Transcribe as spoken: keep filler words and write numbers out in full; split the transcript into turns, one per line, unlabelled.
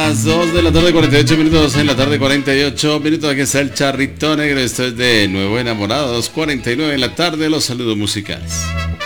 las dos de la tarde, cuarenta y ocho minutos. En la tarde, cuarenta y ocho minutos. Aquí está el Charrito Negro. Esto es de Nuevo Enamorados. cuarenta y nueve en la tarde. Los saludos musicales.